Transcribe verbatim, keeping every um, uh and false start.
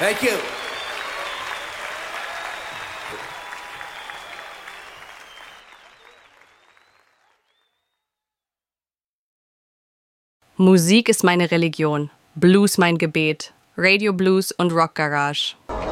Thank you. Musik ist meine Religion, Blues mein Gebet, Radio Blues und Rock Garage.